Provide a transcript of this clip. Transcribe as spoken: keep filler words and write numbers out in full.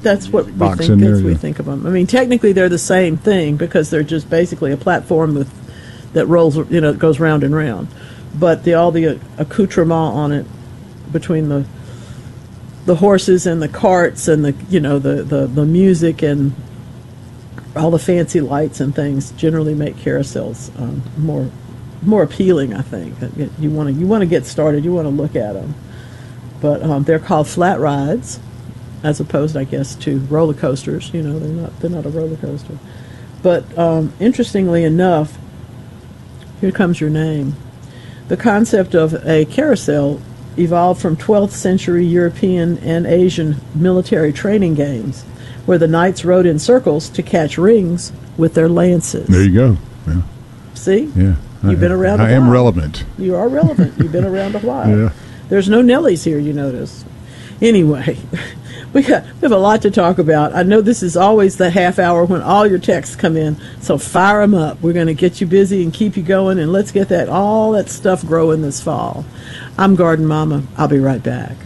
that's what we box think. in That's there, we yeah. think of them. I mean, technically they're the same thing because they're just basically a platform with that rolls, you know, goes round and round. But the all the accoutrement on it between the the horses and the carts and the you know the, the, the music and all the fancy lights and things generally make carousels um, more more appealing. I think you want to you want to get started. You want to look at them, but um, they're called flat rides, as opposed, I guess, to roller coasters. You know, they're not they're not a roller coaster. But um, interestingly enough, here comes your name. The concept of a carousel evolved from twelfth century European and Asian military training games, where the knights rode in circles to catch rings with their lances. There you go. Yeah. See? Yeah. You've been around a I while. am relevant. You are relevant. You've been around a while. Yeah. There's no Nellies here, you notice. Anyway, we got we have a lot to talk about. I know this is always the half hour when all your texts come in, so fire them up. We're going to get you busy and keep you going, and let's get that all that stuff growing this fall. I'm Garden Mama. I'll be right back.